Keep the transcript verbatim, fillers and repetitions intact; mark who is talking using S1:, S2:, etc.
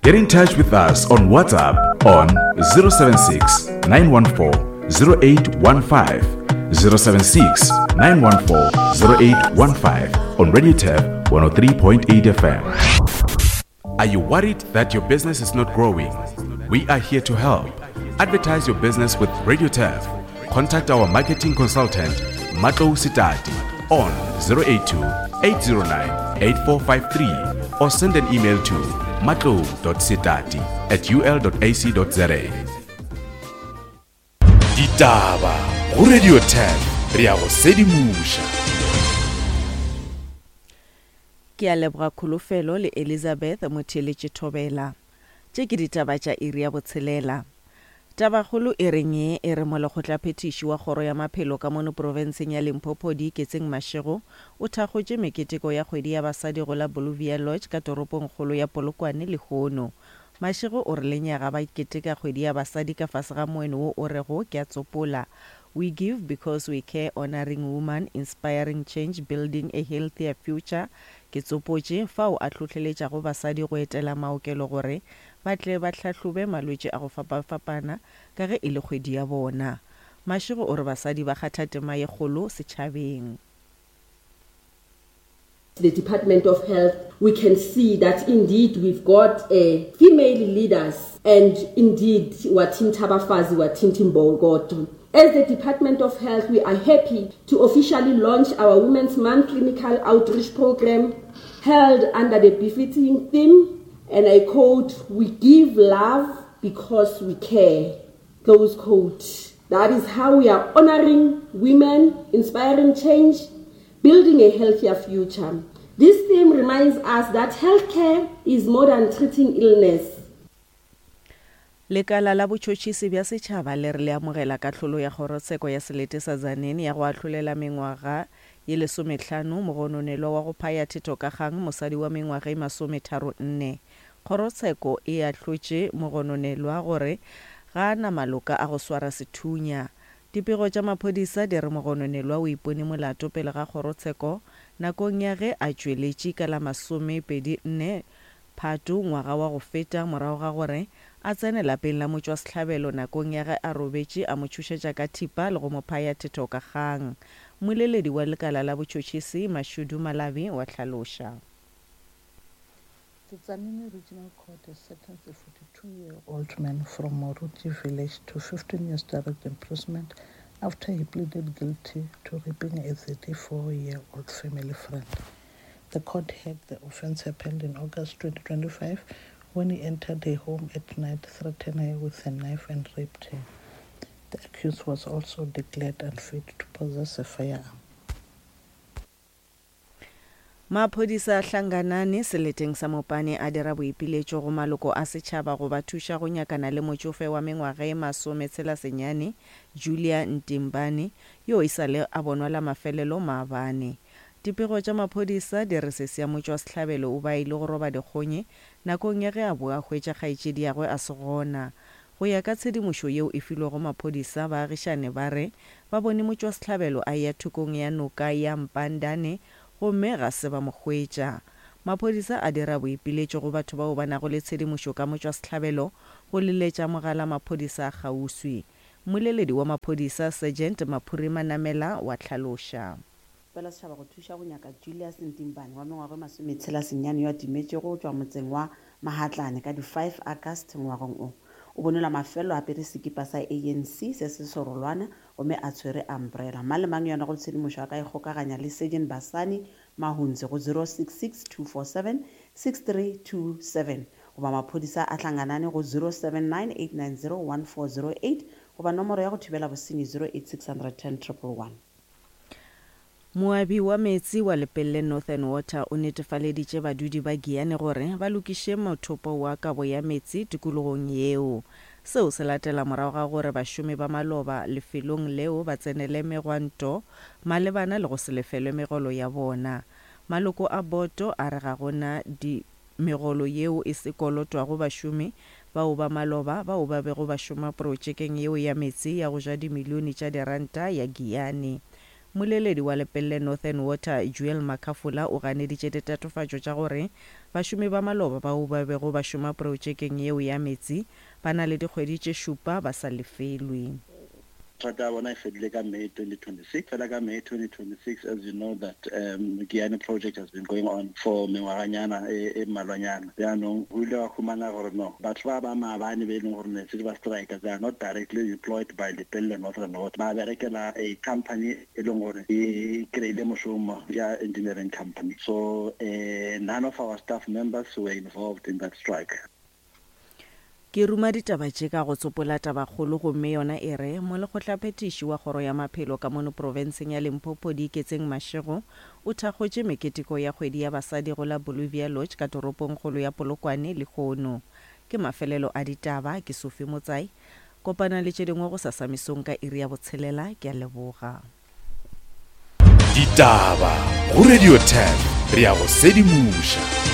S1: Get in touch with us on WhatsApp on zero seven six, nine one four, zero eight one five, zero seven six, nine one four, zero eight one five on Radio T E F one oh three point eight F M. Are you worried that your business is not growing? We are here to help. Advertise your business with Radio T E F. Contact our marketing consultant, Matlou Sitati, on zero eight two, eight zero nine, eight four five three or send an email to matlou dot sitati at u l dot a c dot z a. Ditaba go Radio T E F re a go sedimusha.
S2: Ke a leboga kholofelo le Elizabeth Motheletše Thobela. Tše ke ditaba tša iri ya botshelela. Tabagolo e reng e e re molekgotla phetiši wa kgoro ya maphelo ka mono provenseng ya Limpopo di iketseng Mashego o thakgotše meketeko ya kgwedi ya basadi go la Bolivia Lodge ka toropong kgolo ya Polokwane le Hono. Mashego o re lenyaga ba iketeka kgwedi ya basadi ka fase ga moeno wo o rego ke a tsopola. We give because we care, honoring women, inspiring change, building a healthier future. Ke tsopotše fao a tlhotlheletša go basadi go etela maokelo gore ba tle ba tlhatlhobe malwetše a go fapafapana ka ge e le kgwedi ya bona. Mashego o re basadi ba kgatha tema ye kgolo setšhabeng.
S3: The Department of Health, we can see that indeed we've got uh, female leaders and indeed Watinta Bafazi, Watinti Mbogoto. As the Department of Health, we are happy to officially launch our Women's Month clinical outreach program held under the befitting theme, and I quote, "We give love because we care." Close quote. That is how we are honoring women, inspiring change, building a healthier future. This theme reminds us that healthcare is more than treating illness.
S2: Lekala la botšhotšhisi bja setšhaba le re le amogela kahlolo ya kgorotsheko ya selete sa Zaneni ya go ahlolela mengwaga ye lesomehlano mogononelwa wa go phaya theto ka kgang mosadi wa mengwaga e masometharo nne. Kgorotsheko e ahlotše mogononelwa gore ga na maloka a go swara sethunya. Dipego tša maphodisa di re mogononelwa o ipone molato pele ga kgorotsheko nakong ya ge a tšweletše ka la masomepedi nne Phato ngwaga wa go feta morago ga gore a tsene lapeng la motšwasehlabelo nakong ya ge a robetše a mo tšhošetša ka thipa le go mo phaya theto ka kgang. Moleledi wa lekala la botšhotšhisi Mashudu Malabi wa hlaloša.
S4: The Tzaneen Regional Court has sentenced a forty-two-year-old man from Moruti village to fifteen years direct imprisonment after he pleaded guilty to raping a thirty-four-year-old family friend. The court held the offense happened in August twenty twenty-five when he entered a home at night, threatened her with a knife and raped her. The accused was also declared unfit to possess a firearm.
S2: Maphodisa a hlanganane seleteng sa Mopane a dira boipiletšo go maloko a setšhaba go ba thuša go nyakana le motšofe wa mengwaga e masometshela senyane Julia Ntimbane yo e sale a bonwa la mafelelo maabane. Dipego tša maphodisa di re sese ya motšwasehlabelo o ba ile go roba dikgonye nakong ya ge a boa hwetša kgaetšedi ya gwe a se gona. Go ya ka tshedimošo yeo e filwego maphodisa baagišane ba re ba bone motšwasehlabelo a ya thokong ya noka ya Mpandane gomme ga se ba mo hwetša. Maphodisa a dira boipiletšo go batho bao ba nago le tshedimošo ka motšwasehlabelo go leletša mogala maphodisa a kgauswi. Moleledi wa maphodisa Sergeant Maphurima Namela wa hlaloša.
S5: Pela setšhaba go thuša go nyaka Julius Ntimbane wa mengwaga masometshela senyane yo a timetšego go tšwa motseng wa Mahatlane ka di five August ngwageng o. O bonela mafelo a pere sekipa sa A N C se se sorolwana gomme a tshwere umbrella. Mang le mang yona go tshedimošo a ka e kgokaganya le Sergeant Basani Mahunze go zero six six, two four seven, six three two seven goba maphodisa a hlanganane go zero seven nine, eight nine zero, one four zero eight goba nomoro ya go thibela bosenyi zero eight six one zero one zero one one.
S2: Moabi wa metsi wa Lepelle Northern Water o netefaleditše badudi ba Giyane gore ba lokiše mothopo wa kabo ya metsi tikologong yeo. Seo se latela morago ga gore bašomi ba maloba lefelong leo ba tsenele megwanto malebana le go se lefelwe megolo ya bona. Maloko a boto a re ga gona di megolo yeo e se kolotwago bašomi bao ba maloba bao ba bego ba šoma projekeng yeo ya metsi ya go ja dimilione tša diranta ya Giyane. moleledi wa lepelle Northern Water Joel Makafula o ganeditše ditatofatšo tša gore bašomi ba maloba bao ba bego ba šoma projekeng yeo ya metsi ba na le dikgwedi tše šupa ba sa lefelwe.
S6: Contract bona e fedile ka May twenty twenty-six. Fela ka May twenty twenty-six, as you know, that um, Guyana project has been going on for mengwaganyana e mmalwanyana. Yaanong ho ile wa khumana gore no batho ba ba maabane be leng gore ne se ba strike, they are not directly employed by the Lepelle Northern Water. Ba berekela a company e leng gore e kreile moshomo ya engineering company. So uh, none of our staff members were involved in that strike.
S2: Ke ruma ditaba tše ka go tsopola taba kgolo gomme yona e re mo lekgotlaphethiši wa kgoro ya maphelo ka mono provenseng ya Limpopo di iketseng Mashego o thakgotše meketeko ya kgwedi ya basadi go la Bolivia Lodge ka toropong kgolo ya Polokwane le Khono. Ke mafelelo a ditaba ke Sophie Motsai. Kopana le tše dingwe go sasamisong ka iri ya botshelela ke a leboga.
S1: Ditaba go Radio ten re ya go sedimuša.